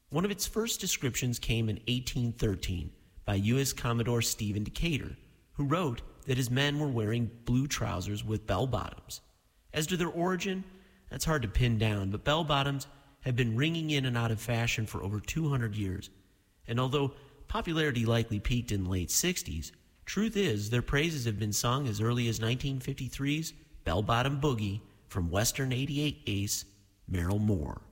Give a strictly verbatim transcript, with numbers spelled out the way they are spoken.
One of its first descriptions came in eighteen thirteen by U S Commodore Stephen Decatur, who wrote that his men were wearing blue trousers with bell-bottoms. As to their origin, that's hard to pin down, but bell-bottoms have been ringing in and out of fashion for over two hundred years. And although popularity likely peaked in the late sixties, truth is their praises have been sung as early as nineteen fifty-three's Bell Bottom Boogie from Western eighty-eight ace Merrill Moore.